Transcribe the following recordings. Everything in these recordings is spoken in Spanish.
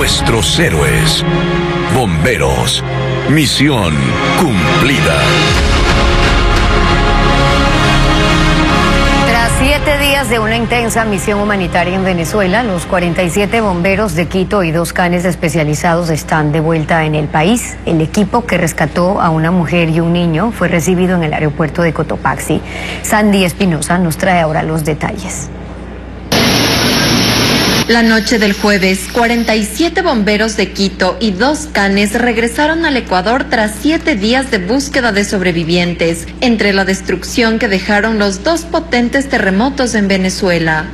nuestros héroes. Bomberos, misión cumplida. Tras 7 días de una intensa misión humanitaria en Venezuela, los 47 bomberos de Quito y 2 canes especializados están de vuelta en el país. El equipo que rescató a una mujer y un niño fue recibido en el aeropuerto de Cotopaxi. Sandy Espinosa nos trae ahora los detalles. La noche del jueves, 47 bomberos de Quito y 2 canes regresaron al Ecuador tras 7 días de búsqueda de sobrevivientes, entre la destrucción que dejaron los 2 potentes terremotos en Venezuela.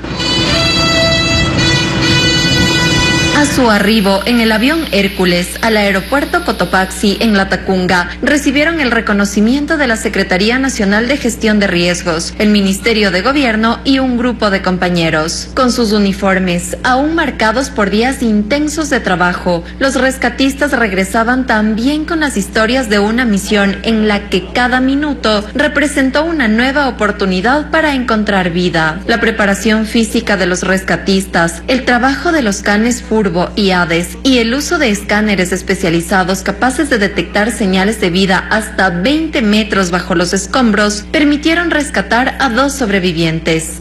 A su arribo en el avión Hércules al aeropuerto Cotopaxi en Latacunga, recibieron el reconocimiento de la Secretaría Nacional de Gestión de Riesgos, el Ministerio de Gobierno y un grupo de compañeros. Con sus uniformes aún marcados por días intensos de trabajo, los rescatistas regresaban también con las historias de una misión en la que cada minuto representó una nueva oportunidad para encontrar vida. La preparación física de los rescatistas, el trabajo de los canes Furbo y Hades y el uso de escáneres especializados capaces de detectar señales de vida hasta 20 metros bajo los escombros permitieron rescatar a 2 sobrevivientes.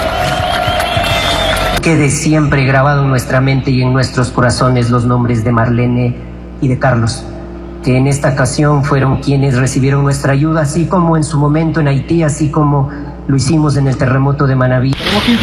Quede siempre grabado en nuestra mente y en nuestros corazones los nombres de Marlene y de Carlos, que en esta ocasión fueron quienes recibieron nuestra ayuda, así como en su momento en Haití, así como lo hicimos en el terremoto de Manabí.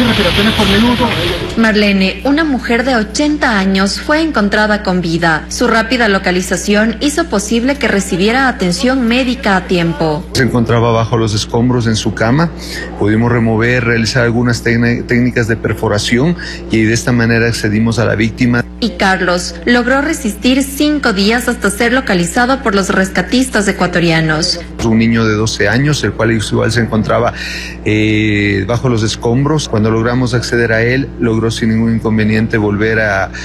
Marlene, una mujer de 80 años, fue encontrada con vida. Su rápida localización hizo posible que recibiera atención médica a tiempo. Se encontraba bajo los escombros en su cama. Pudimos realizar algunas técnicas de perforación y de esta manera accedimos a la víctima. Y Carlos logró resistir 5 días hasta ser localizado por los rescatistas ecuatorianos. Un niño de 12 años, el cual igual se encontraba bajo los escombros. Cuando logramos acceder a él, logró sin ningún inconveniente volvió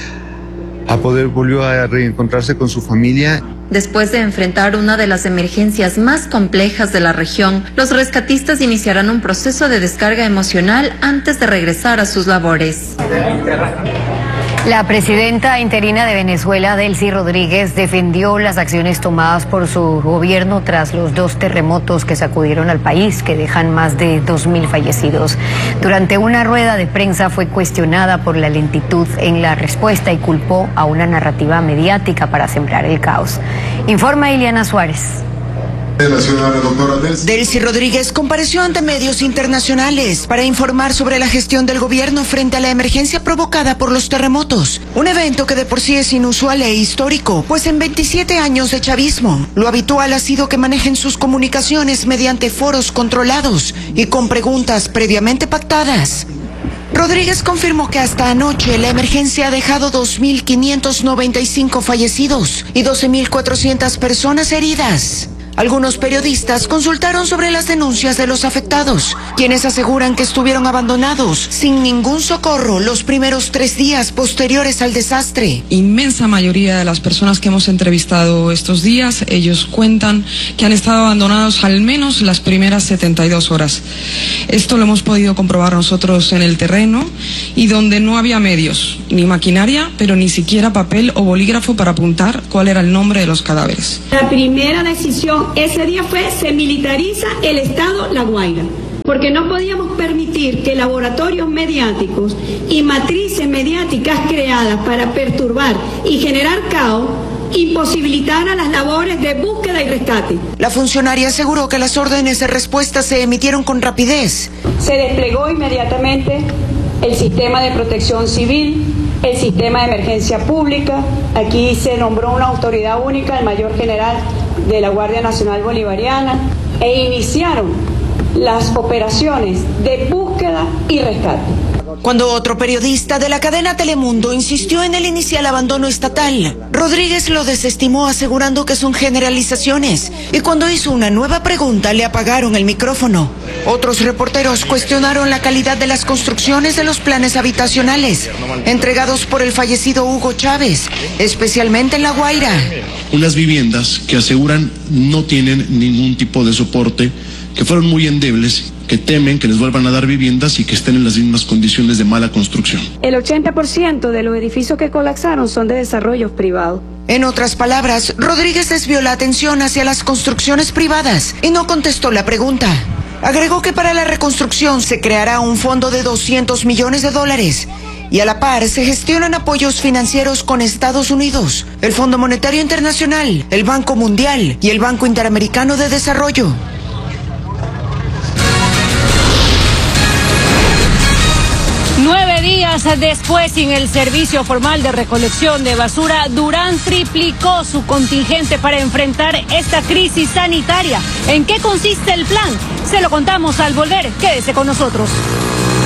a reencontrarse con su familia. Después de enfrentar una de las emergencias más complejas de la región, los rescatistas iniciarán un proceso de descarga emocional antes de regresar a sus labores. La presidenta interina de Venezuela, Delcy Rodríguez, defendió las acciones tomadas por su gobierno tras los 2 terremotos que sacudieron al país, que dejan más de 2.000 fallecidos. Durante una rueda de prensa fue cuestionada por la lentitud en la respuesta y culpó a una narrativa mediática para sembrar el caos. Informa Iliana Suárez. Delcy Rodríguez compareció ante medios internacionales para informar sobre la gestión del gobierno frente a la emergencia provocada por los terremotos. Un evento que de por sí es inusual e histórico, pues en 27 años de chavismo, lo habitual ha sido que manejen sus comunicaciones mediante foros controlados y con preguntas previamente pactadas. Rodríguez confirmó que hasta anoche la emergencia ha dejado 2.595 fallecidos y 12.400 personas heridas. Algunos periodistas consultaron sobre las denuncias de los afectados, quienes aseguran que estuvieron abandonados sin ningún socorro los primeros 3 días posteriores al desastre. Inmensa mayoría de las personas que hemos entrevistado estos días, ellos cuentan que han estado abandonados al menos las primeras 72 horas. Esto lo hemos podido comprobar nosotros en el terreno y donde no había medios, ni maquinaria, pero ni siquiera papel o bolígrafo para apuntar cuál era el nombre de los cadáveres. La primera decisión ese día fue: se militariza el Estado La Guaira, porque no podíamos permitir que laboratorios mediáticos y matrices mediáticas creadas para perturbar y generar caos imposibilitaran las labores de búsqueda y rescate. La funcionaria aseguró que las órdenes de respuesta se emitieron con rapidez. Se desplegó inmediatamente el sistema de protección civil, el sistema de emergencia pública. Aquí se nombró una autoridad única, el mayor general de la Guardia Nacional Bolivariana, e iniciaron las operaciones de búsqueda y rescate. Cuando otro periodista de la cadena Telemundo insistió en el inicial abandono estatal, Rodríguez lo desestimó asegurando que son generalizaciones, y cuando hizo una nueva pregunta le apagaron el micrófono. Otros reporteros cuestionaron la calidad de las construcciones de los planes habitacionales entregados por el fallecido Hugo Chávez, especialmente en La Guaira. Unas viviendas que aseguran no tienen ningún tipo de soporte que fueron muy endebles, que temen que les vuelvan a dar viviendas y que estén en las mismas condiciones de mala construcción. El 80% de los edificios que colapsaron son de desarrollos privados. En otras palabras, Rodríguez desvió la atención hacia las construcciones privadas y no contestó la pregunta. Agregó que para la reconstrucción se creará un fondo de $200 millones y a la par se gestionan apoyos financieros con Estados Unidos, el Fondo Monetario Internacional, el Banco Mundial y el Banco Interamericano de Desarrollo. Nueve días después, sin el servicio formal de recolección de basura, Durán triplicó su contingente para enfrentar esta crisis sanitaria. ¿En qué consiste el plan? Se lo contamos al volver. Quédese con nosotros.